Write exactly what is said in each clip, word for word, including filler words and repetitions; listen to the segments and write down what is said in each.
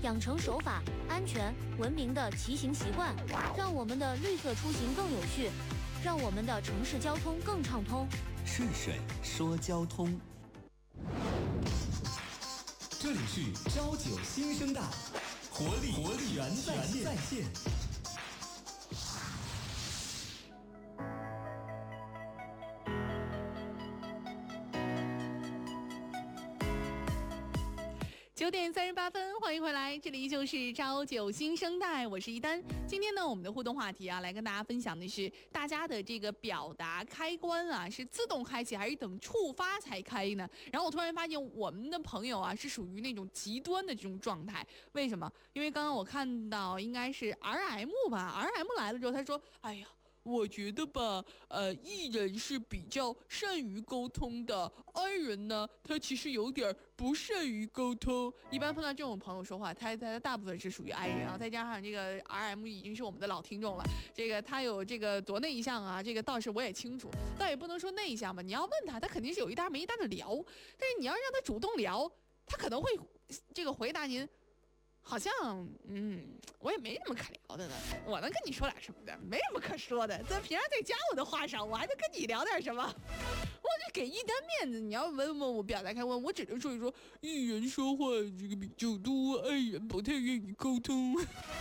养成守法、安全、文明的骑行习惯，让我们的绿色出行更有序，让我们的城市交通更畅通。 顺水说交通， 这里是朝九新生代，活力活力全在线。在线九点三十八分，欢迎回来，这里依旧是朝九新生代，我是一丹。今天呢，我们的互动话题啊，来跟大家分享的是大家的这个表达开关啊，是自动开启还是等触发才开呢？然后我突然发现我们的朋友啊，是属于那种极端的这种状态。为什么？因为刚刚我看到应该是 R M 吧 ，R M 来了之后，他说：“哎呀。”我觉得吧，呃，E 人是比较善于沟通的 ，I 人呢，他其实有点不善于沟通。一般碰到这种朋友说话，他他大部分是属于 I 人啊，再加上这个 R M 已经是我们的老听众了，这个他有这个多内向啊，这个倒是我也清楚，倒也不能说内向吧。你要问他，他肯定是有一搭没一搭的聊，但是你要让他主动聊，他可能会这个回答您。好像，嗯，我也没什么可聊的呢。我能跟你说点什么的？没什么可说的。在平常在家我的话上，我还能跟你聊点什么？我就给一单面子。你要问问我表达开关，我只能说一说一人说话这个比较多，爱人不太愿意沟通。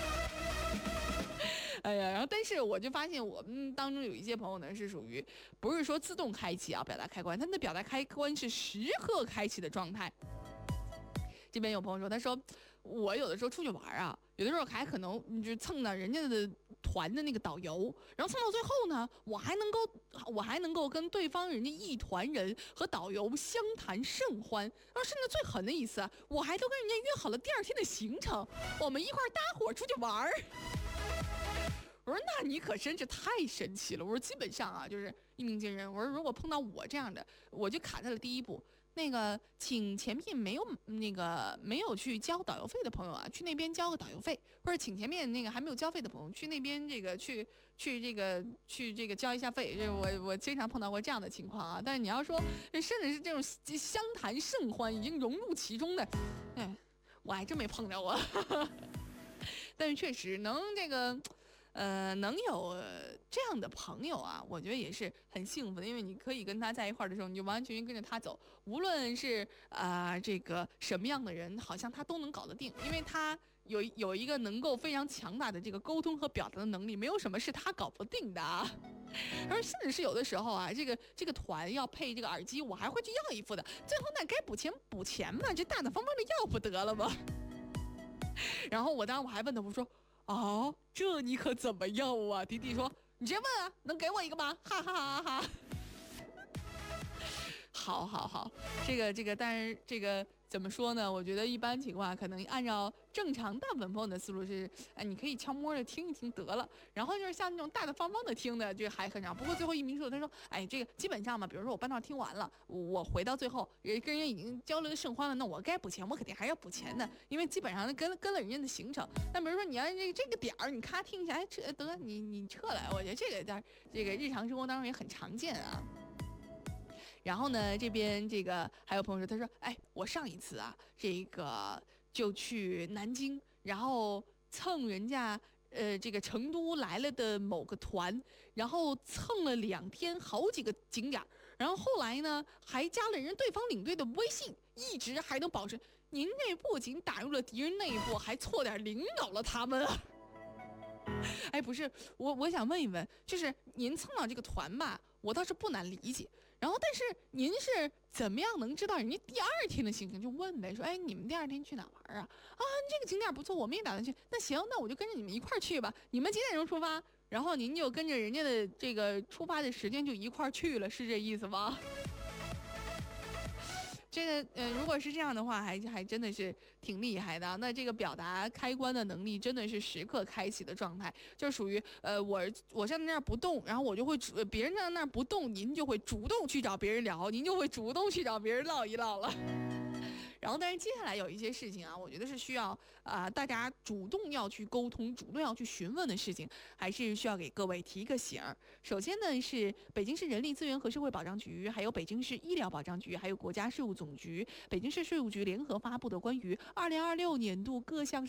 哎呀，然后但是我就发现我们当中有一些朋友呢是属于不是说自动开启啊表达开关，他们的表达开关是时刻开启的状态。这边有朋友说，他说我有的时候出去玩啊，有的时候还可能就蹭到人家的团的那个导游，然后蹭到最后呢，我还能够我还能够跟对方人家一团人和导游相谈甚欢，然后甚至最狠的一次，我还都跟人家约好了第二天的行程，我们一块搭伙出去玩。我说那你可真是太神奇了。我说基本上啊就是一鸣惊人。我说如果碰到我这样的，我就卡在了第一步。那个请前面没有那个没有去交导游费的朋友啊，去那边交个导游费，或者请前面那个还没有交费的朋友去那边这个去去这个去这个交一下费。这我我经常碰到过这样的情况啊。但是你要说甚至是这种相谈甚欢已经融入其中的，哎，我还真没碰到过。但是确实能这个。呃，能有这样的朋友啊，我觉得也是很幸福的，因为你可以跟他在一块儿的时候，你就完完全全跟着他走，无论是啊、呃、这个什么样的人，好像他都能搞得定，因为他有有一个能够非常强大的这个沟通和表达的能力，没有什么是他搞不定的啊。而甚至是有的时候啊，这个这个团要配这个耳机，我还会去要一副的，最后那该补钱补钱嘛，这大大方方的要不得了吗？然后我当时我还问他，我说。哦，这你可怎么要啊？迪迪说：“你直接问啊，能给我一个吗？”哈哈哈哈哈。好好好，这个这个，但是这个怎么说呢？我觉得一般情况可能按照正常大部分朋友的思路是，哎，你可以悄摸的听一听得了。然后就是像那种大大方方的听的，就还很少。不过最后一鸣说，他说，哎，这个基本上嘛，比如说我半道听完了，我回到最后，人跟人已经交流的甚欢了，那我该补钱，我肯定还要补钱的，因为基本上跟跟了人家的行程。那比如说你要这个这个点儿，你咔听一下，哎，撤得你你撤来，我觉得这个在这个日常生活当中也很常见啊。然后呢，这边这个还有朋友说，他说，哎，我上一次啊，这个就去南京，然后蹭人家呃这个成都来了的某个团，然后蹭了两天好几个景点，然后后来呢还加了人对方领队的微信，一直还能保持。您这不仅打入了敌人内部，还错点领导了他们啊。哎，不是，我我想问一问，就是您蹭到这个团吧，我倒是不难理解。然后，但是您是怎么样能知道人家第二天的行程？就问呗，说，哎，你们第二天去哪玩啊？啊，这个景点不错，我们也打算去。那行，那我就跟着你们一块儿去吧。你们几点钟出发？然后您就跟着人家的这个出发的时间就一块儿去了，是这意思吗？这个呃，如果是这样的话，还还真的是挺厉害的。那这个表达开关的能力真的是时刻开启的状态，就属于呃，我我站在那儿不动，然后我就会主别人站在那儿不动，您就会主动去找别人聊，您就会主动去找别人唠一唠了。然后，但是接下来有一些事情啊，我觉得是需要啊、呃、大家主动要去沟通、主动要去询问的事情，还是需要给各位提个醒儿。首先呢，是北京市人力资源和社会保障局，还有北京市医疗保障局，还有国家税务总局、北京市税务局联合发布的关于二零二六年度各项